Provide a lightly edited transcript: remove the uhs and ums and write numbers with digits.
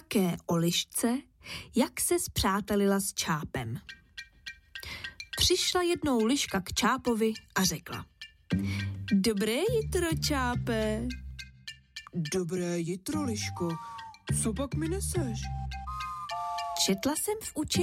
také o lišce, jak se spřátelila s čápem. Přišla jednou liška k čápovi a řekla: Dobré jitro, čápe. Dobré jitro, liško. Co pak mi neseš? Četla jsem v učebnici,